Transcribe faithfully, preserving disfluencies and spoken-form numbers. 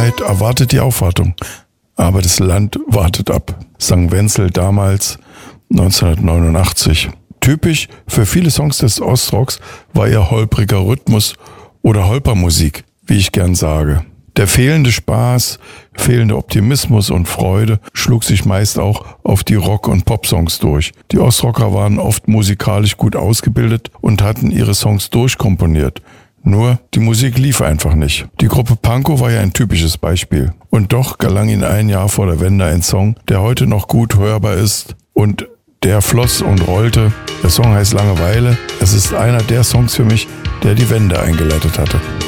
Zeit erwartet die Aufwartung, aber das Land wartet ab, sang Wenzel damals neunzehnhundertneunundachtzig. Typisch für viele Songs des Ostrocks war ihr holpriger Rhythmus oder Holpermusik, wie ich gern sage. Der fehlende Spaß, fehlende Optimismus und Freude schlug sich meist auch auf die Rock- und Popsongs durch. Die Ostrocker waren oft musikalisch gut ausgebildet und hatten ihre Songs durchkomponiert. Nur die Musik lief einfach nicht. Die Gruppe Pankow war ja ein typisches Beispiel. Und doch gelang ihnen ein Jahr vor der Wende ein Song, der heute noch gut hörbar ist und der floss und rollte. Der Song heißt Langeweile. Es ist einer der Songs für mich, der die Wende eingeleitet hatte.